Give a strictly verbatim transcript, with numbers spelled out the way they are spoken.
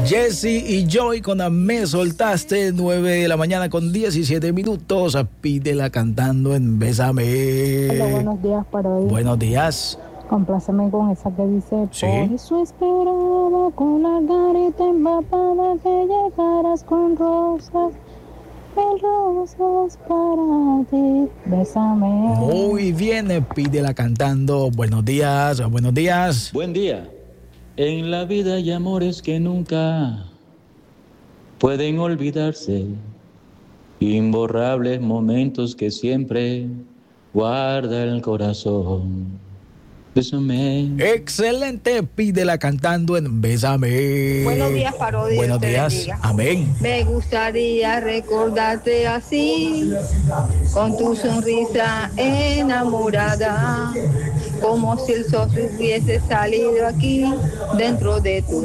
Jesse y Joy con Me Soltaste, nueve de la mañana con diecisiete minutos. Pídela cantando en Bésame. Hola, buenos días para hoy. Buenos días. Compláceme con esa que dice: ¿Sí? Por eso esperaba con la carita empapada que llegaras con rosas, mil rosas para ti. Bésame. Muy bien, pídela cantando. Buenos días, buenos días. Buen día. En la vida hay amores que nunca pueden olvidarse, imborrables momentos que siempre guarda el corazón. Bésame. Excelente, pídela cantando en Bésame. Buenos días, parodia. Buenos Dios te días, bendiga. amén. Me gustaría recordarte así, con tu sonrisa enamorada, como si el sol hubiese salido aquí dentro de tu